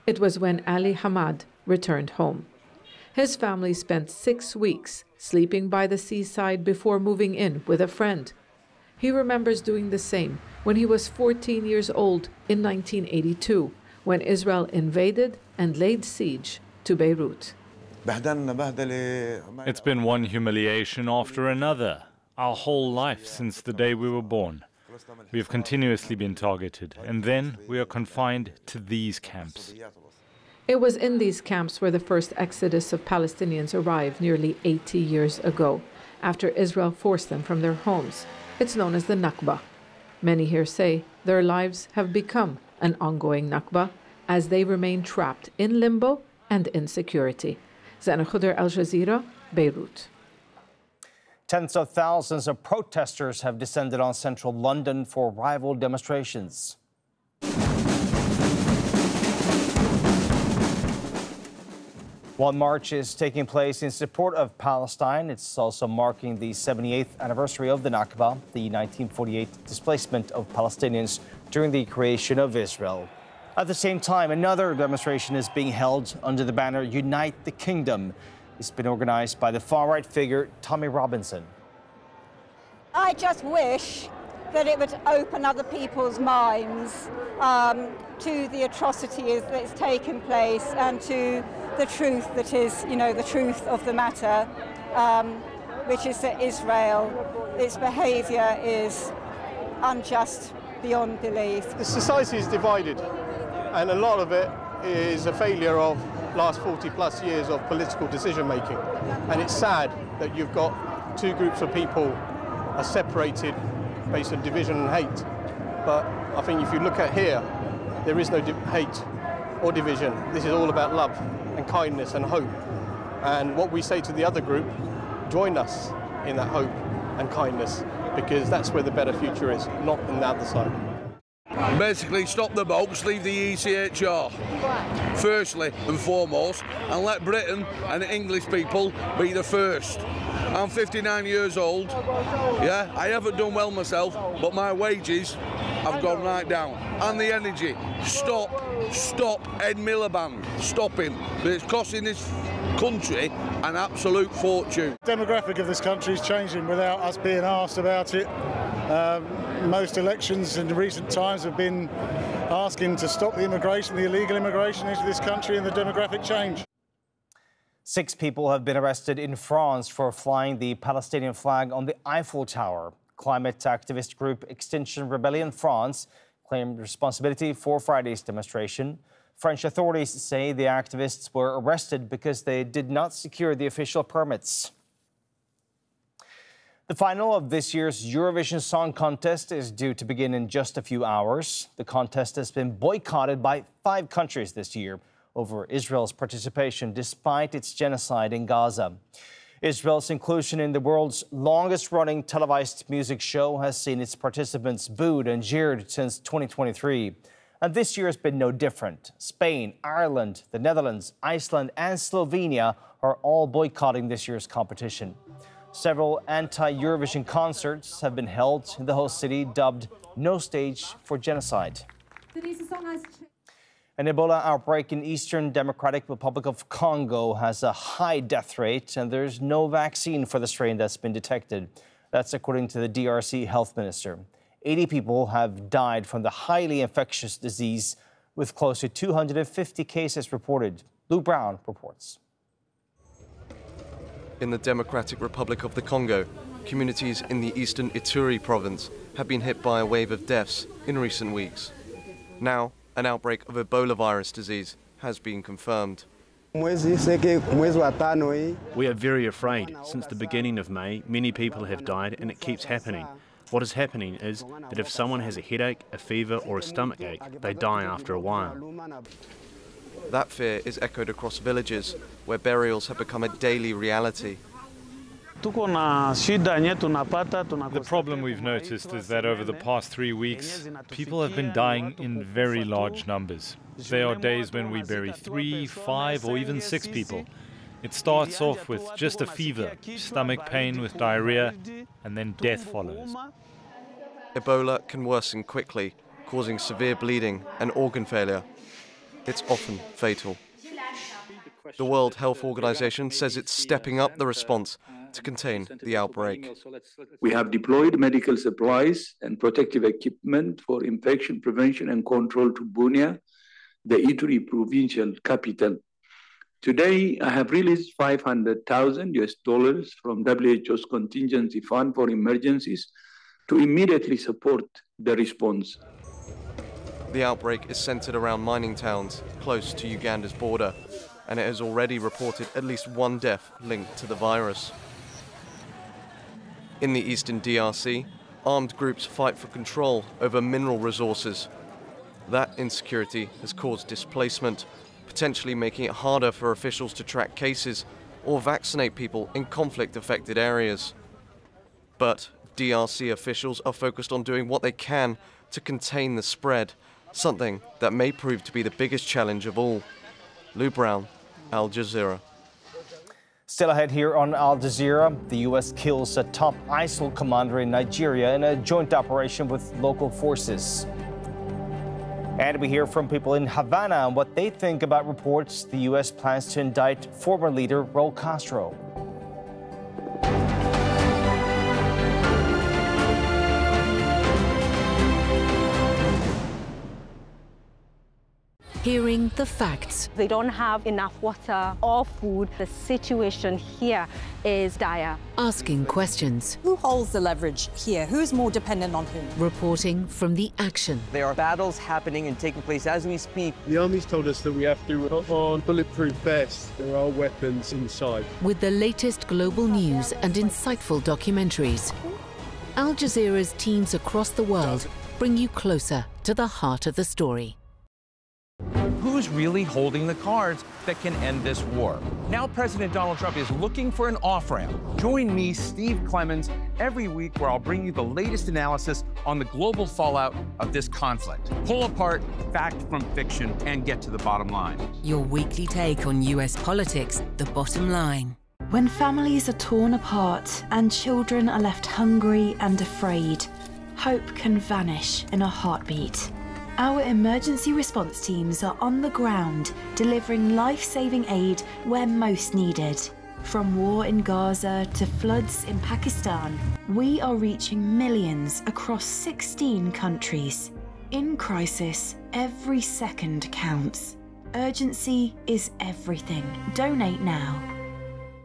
It was when Ali Hamad returned home. His family spent 6 weeks sleeping by the seaside before moving in with a friend. He remembers doing the same when he was 14 years old in 1982, when Israel invaded and laid siege to Beirut. It's been one humiliation after another, our whole life since the day we were born. We have continuously been targeted, and then we are confined to these camps. It was in these camps where the first exodus of Palestinians arrived nearly 80 years ago, after Israel forced them from their homes. It's known as the Nakba. Many here say their lives have become an ongoing Nakba as they remain trapped in limbo and insecurity. Zana Khuder, Al Jazeera, Beirut. Tens of thousands of protesters have descended on central London for rival demonstrations. One march is taking place in support of Palestine. It's also marking the 78th anniversary of the Nakba, the 1948 displacement of Palestinians during the creation of Israel. At the same time, another demonstration is being held under the banner Unite the Kingdom. It's been organized by the far-right figure Tommy Robinson. I just wish that it would open other people's minds to the atrocities that's taken place and to the truth that is, the truth of the matter, which is that Israel, its behaviour is unjust beyond belief. The society is divided, and a lot of it is a failure of last 40 plus years of political decision making. And it's sad that you've got two groups of people are separated based on division and hate. But I think if you look at here, there is no hate or division. This is all about love and kindness and hope. And what we say to the other group, join us in that hope and kindness, because that's where the better future is, not on the other side. Basically, stop the boats, leave the ECHR, firstly and foremost, and let Britain and English people be the first. I'm 59 years old, yeah, I haven't done well myself, but my wages have gone right down. And the energy, stop Ed Miliband, stop him. It's costing this country an absolute fortune. The demographic of this country is changing without us being asked about it. Most elections in recent times have been asking to stop the immigration, the illegal immigration into this country and the demographic change. 6 people have been arrested in France for flying the Palestinian flag on the Eiffel Tower. Climate activist group Extinction Rebellion France claimed responsibility for Friday's demonstration. French authorities say the activists were arrested because they did not secure the official permits. The final of this year's Eurovision Song Contest is due to begin in just a few hours. The contest has been boycotted by 5 countries this year over Israel's participation despite its genocide in Gaza. Israel's inclusion in the world's longest-running televised music show has seen its participants booed and jeered since 2023. And this year has been no different. Spain, Ireland, the Netherlands, Iceland and Slovenia are all boycotting this year's competition. Several anti-Eurovision concerts have been held in the host city, dubbed No Stage for Genocide. An Ebola outbreak in Eastern Democratic Republic of Congo has a high death rate, and there's no vaccine for the strain that's been detected. That's according to the DRC health minister. 80 people have died from the highly infectious disease, with close to 250 cases reported. Lou Brown reports. In the Democratic Republic of the Congo, communities in the eastern Ituri province have been hit by a wave of deaths in recent weeks. Now, an outbreak of Ebola virus disease has been confirmed. We are very afraid. Since the beginning of May, many people have died, and it keeps happening. What is happening is that if someone has a headache, a fever or a stomachache, they die after a while. That fear is echoed across villages, where burials have become a daily reality. The problem we've noticed is that over the past 3 weeks, people have been dying in very large numbers. There are days when we bury 3, 5 or even 6 people. It starts off with just a fever, stomach pain with diarrhea, and then death follows. Ebola can worsen quickly, causing severe bleeding and organ failure. it's often fatal. The World Health Organization says it's stepping up the response to contain the outbreak. We have deployed medical supplies and protective equipment for infection prevention and control to Bunia, the Ituri provincial capital. Today, I have released $500,000 from WHO's contingency fund for emergencies to immediately support the response. The outbreak is centered around mining towns close to Uganda's border, and it has already reported at least one death linked to the virus. In the eastern DRC, armed groups fight for control over mineral resources. That insecurity has caused displacement, potentially making it harder for officials to track cases or vaccinate people in conflict-affected areas. But DRC officials are focused on doing what they can to contain the spread, something that may prove to be the biggest challenge of all. Lou Brown, Al Jazeera. Still ahead here on Al Jazeera, the U.S. kills a top ISIL commander in Nigeria in a joint operation with local forces. And we hear from people in Havana on what they think about reports the U.S. plans to indict former leader Raul Castro. Hearing the facts. They don't have enough water or food. The situation here is dire. Asking questions. Who holds the leverage here? Who's more dependent on whom? Reporting from the action. There are battles happening and taking place as we speak. The army's told us that we have to put on bulletproof vests. There are weapons inside. With the latest global news and insightful documentaries, Al Jazeera's teams across the world bring you closer to the heart of the story. Who's really holding the cards that can end this war? Now President Donald Trump is looking for an off-ramp. Join me, Steve Clemons, every week where I'll bring you the latest analysis on the global fallout of this conflict. Pull apart fact from fiction and get to the bottom line. Your weekly take on US politics, The Bottom Line. When families are torn apart and children are left hungry and afraid, hope can vanish in a heartbeat. Our emergency response teams are on the ground, delivering life-saving aid where most needed. From war in Gaza to floods in Pakistan, we are reaching millions across 16 countries. In crisis, every second counts. Urgency is everything. Donate now.